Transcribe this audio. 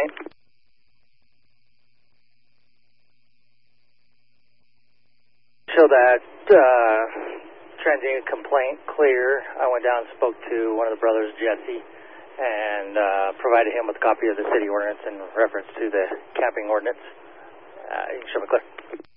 complaint. Show that transient complaint clear. I went down and spoke to one of the brothers, Jesse, and provided him with a copy of the city ordinance in reference to the camping ordinance. You can show me clear.